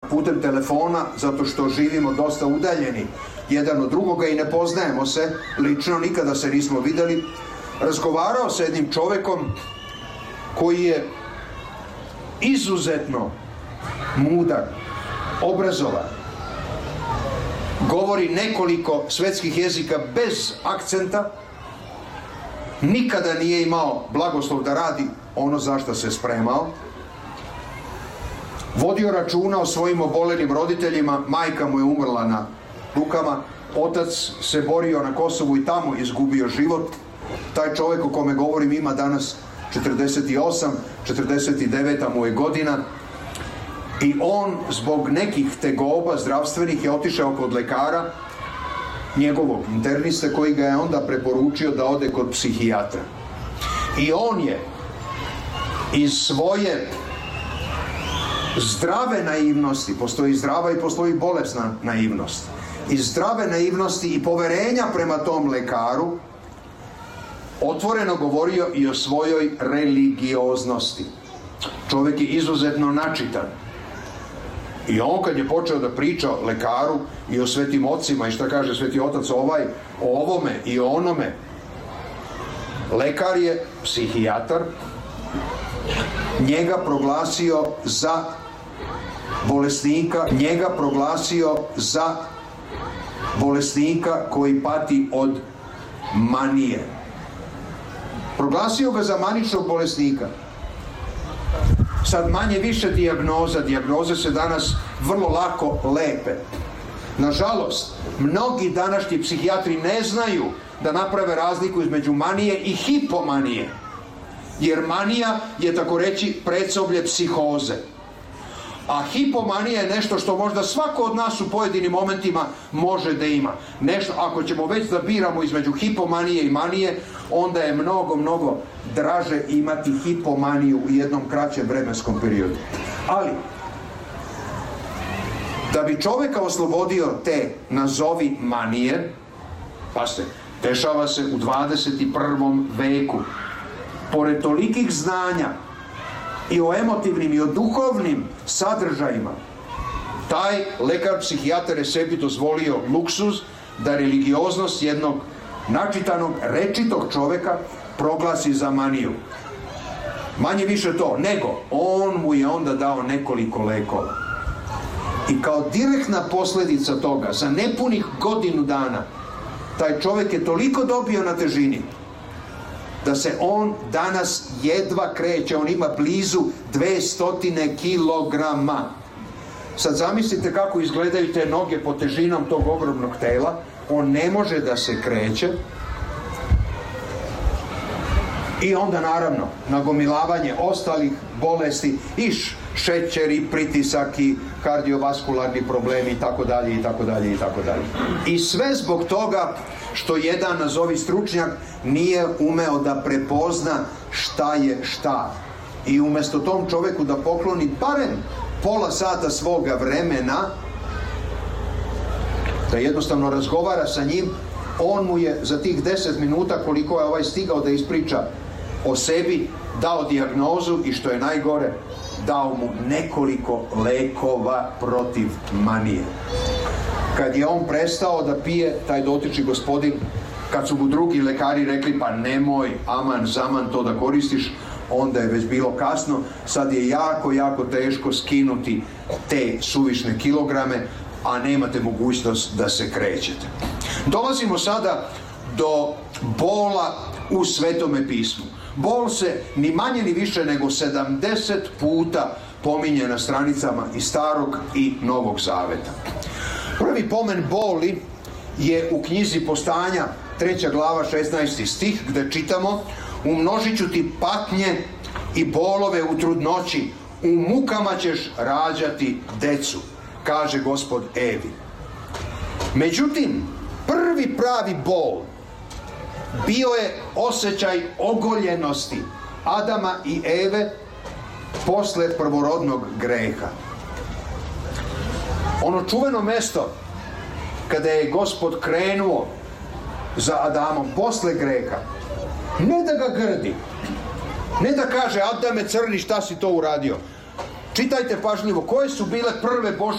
putem telefona, zato što živimo dosta udaljeni jedan od drugoga i ne poznajemo se lično, nikada se nismo videli, razgovarao sa jednim čovekom koji je izuzetno mudar, obrazovan, govori nekoliko svetskih jezika bez akcenta, nikada nije imao blagoslov da radi ono za što se spremao, vodio računa o svojim obolelim roditeljima, majka mu je umrla na rukama, otac se borio na Kosovu i tamo izgubio život. Taj čovjek o kome govorim ima danas 48, 49 mu je godina i on zbog nekih tegoba zdravstvenih je otišao kod lekara, njegovog interniste, koji ga je onda preporučio da ode kod psihijatra. I on je iz svoje zdrave naivnosti, postoji zdrava i postoji bolesna naivnost, iz zdrave naivnosti i poverenja prema tom lekaru otvoreno govorio i o svojoj religioznosti. Čovjek je izuzetno načitan. I on kad je počeo da priča lekaru i o svetim ocima i šta kaže sveti otac ovaj, o ovome i o onome, lekar je psihijatar, njega proglasio za bolesnika koji pati od manije. Proglasio ga za maničnog bolesnika. Sad manje više dijagnoze se danas vrlo lako lepe. Nažalost, mnogi današnji psihijatri ne znaju da naprave razliku između manije i hipomanije. Jer manija je, tako reći, predsoblje psihoze. A hipomanija je nešto što možda svako od nas u pojedinim momentima može da ima. Nešto, ako ćemo već da biramo između hipomanije i manije, onda je mnogo draže imati hipomaniju u jednom kraćem vremenskom periodu. Ali, da bi čovjeka oslobodio te nazovi manije, pa se dešava se u 21. veku, pored tolikih znanja i o emotivnim i o duhovnim sadržajima, taj lekar psihijatar je sebi dozvolio luksuz da religioznost jednog načitanog, rečitog čovjeka proglasi za maniju. Manje više to, nego on mu je onda dao nekoliko lekova. I kao direktna posljedica toga, za nepunih godinu dana, taj čovjek je toliko dobio na težini da se on danas jedva kreće, on ima blizu 200 kilograma. Sad zamislite kako izgledaju te noge pod težinom tog ogromnog tela, on ne može da se kreće i onda naravno nagomilavanje ostalih bolesti i šećer i pritisak i kardiovaskularni problemi itd. I sve zbog toga što jedan, nazovi stručnjak, nije umeo da prepozna šta je šta. I umjesto tom čovjeku da pokloni barem pola sata svoga vremena, da jednostavno razgovara sa njim, on mu je za tih 10 minuta koliko je ovaj stigao da ispriča o sebi, dao dijagnozu i što je najgore, dao mu nekoliko lekova protiv manije. Kad je on prestao da pije, taj dotični gospodin, kad su mu drugi lekari rekli pa nemoj aman zaman to da koristiš, onda je već bilo kasno. Sad je jako teško skinuti te suvišne kilograme, a nemate mogućnost da se krećete. Dolazimo sada do bola u Svetome pismu. Bol se ni manje ni više nego 70 puta pominje na stranicama i Starog i Novog Zaveta. Prvi pomen boli je u knjizi Postanja, 3. glava, 16. stih, gde čitamo: umnožit ću ti patnje i bolove u trudnoći, u mukama ćeš rađati decu, kaže Gospod Evi. Međutim, prvi pravi bol bio je osjećaj ogoljenosti Adama i Eve posle prvorodnog greha. Ono čuveno mesto kada je Gospod krenuo za Adamom posle greha, ne da ga grdi, ne da kaže Adame crni šta si to uradio. Čitajte pažljivo koje su bile prve Božje